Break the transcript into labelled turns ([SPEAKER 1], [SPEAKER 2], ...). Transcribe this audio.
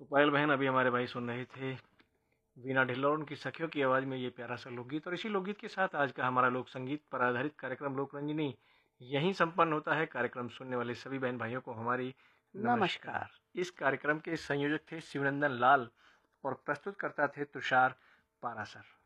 [SPEAKER 1] तो पायल बहन, अभी हमारे भाई सुन रहे थे वीणा ढिल्लों और उनकी सखियों की आवाज़ में ये प्यारा सा लोकगीत। और इसी लोकगीत के साथ आज का हमारा लोक संगीत पर आधारित कार्यक्रम लोकरंजनी यहीं संपन्न होता है। कार्यक्रम सुनने वाले सभी बहन भाइयों को हमारी
[SPEAKER 2] नमस्कार।
[SPEAKER 1] नमस्कार। इस कार्यक्रम के संयोजक थे शिवनंदन लाल और प्रस्तुतकर्ता थे तुषार पारासर।